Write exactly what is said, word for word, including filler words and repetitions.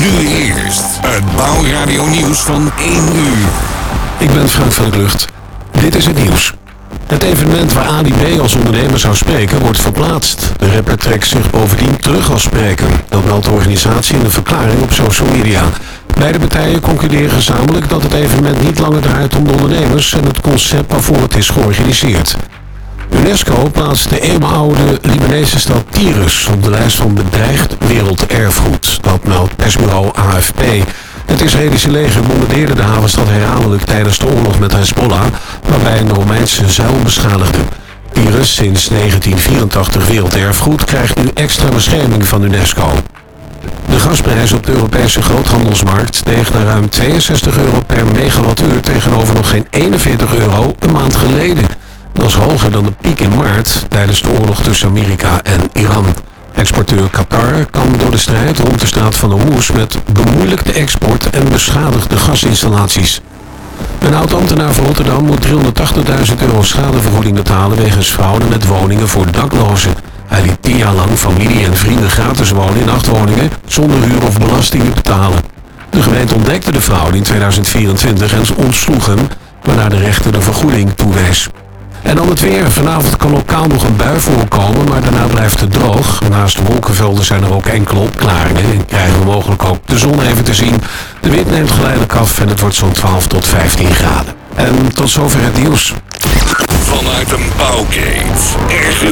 Nu eerst het Bouwradio nieuws van één uur. Ik ben Frank van der Klucht. Dit is het nieuws. Het evenement waar Ali B als ondernemer zou spreken wordt verplaatst. De rapper trekt zich bovendien terug als spreker. Dat meldt de organisatie in een verklaring op social media. Beide partijen concluderen gezamenlijk dat het evenement niet langer draait om de ondernemers en het concept waarvoor het is georganiseerd. UNESCO plaatst de eeuwenoude Libanese stad Tyrus op de lijst van bedreigd werelderfgoed. Dat meldt persbureau A F P. Het Israëlische leger bombardeerde de havenstad herhaaldelijk tijdens de oorlog met Hezbollah, waarbij een Romeinse zuil beschadigde. Tyrus, sinds negentien vierentachtig werelderfgoed, krijgt nu extra bescherming van UNESCO. De gasprijs op de Europese groothandelsmarkt steeg naar ruim tweeënzestig euro per megawattuur tegenover nog geen eenenveertig euro een maand geleden. Dat is hoger dan de piek in maart tijdens de oorlog tussen Amerika en Iran. Exporteur Qatar kan door de strijd rond de straat van Hormuz met bemoeilijkte export en beschadigde gasinstallaties. Een oud-ambtenaar van Rotterdam moet driehonderdtachtigduizend euro schadevergoeding betalen wegens fraude met woningen voor daklozen. Hij liet tien jaar lang familie en vrienden gratis wonen in acht woningen zonder huur of belastingen betalen. De gemeente ontdekte de fraude in tweeduizend vierentwintig en ontsloeg hem, waarna de rechter de vergoeding toewees. En dan het weer. Vanavond kan lokaal nog een bui voorkomen, maar daarna blijft het droog. Naast de wolkenvelden zijn er ook enkele opklaringen en krijgen we mogelijk ook de zon even te zien. De wind neemt geleidelijk af en het wordt zo'n twaalf tot vijftien graden. En tot zover het nieuws. Vanuit een bouwcave, ergens